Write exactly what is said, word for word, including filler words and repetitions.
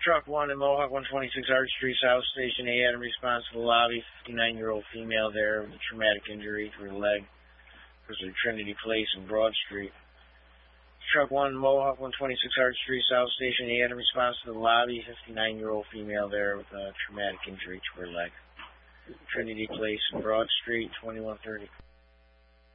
Truck one in Mohawk, one twenty-six Arch Street, South Station A, had a response to the lobby. fifty-nine-year-old female there with a traumatic injury to her leg. Was at Trinity Place and Broad Street. Truck one in Mohawk, one twenty-six Arch Street, South Station A, had a response to the lobby. fifty-nine-year-old female there with a traumatic injury to her leg. Trinity Place and Broad Street, twenty-one thirty.